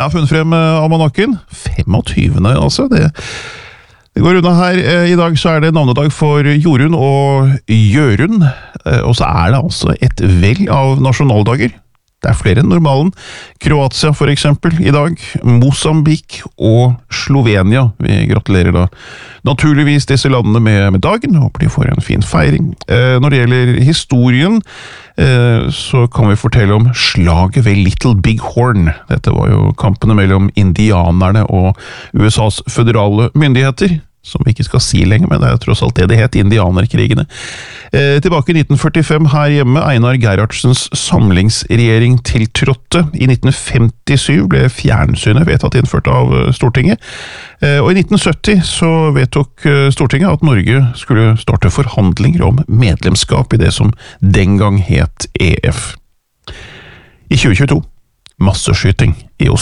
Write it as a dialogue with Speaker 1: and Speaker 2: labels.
Speaker 1: Jeg har funnet frem almanakken. 25. altså. Det går unna her. I dag så det navnedag for Jorunn og Jørund. Og så det altså et vell av nasjonaldager. Det flere enn normalen. Kroatia for eksempel i dag. Mosambik og Slovenia. Vi gratulerer da naturligvis disse landene med dagen. Håper de får en fin feiring. Når det gjelder historien, så kan vi fortelle om slaget ved Little Big Horn. Dette var jo kampene mellom indianerne og USAs føderale myndigheter, som vi ikke skal si lenger, men det tross alt det het, indianerkrigene. Tilbake i 1945 her hjemme, Einar Gerhardsens samlingsregjering tiltrådte. I 1957 ble fjernsynet vedtatt innført av Stortinget, og i 1970 så vedtok Stortinget at Norge skulle starte forhandlinger om medlemskap i det som den gang het EF. I 2022, masseskyting i Oslo.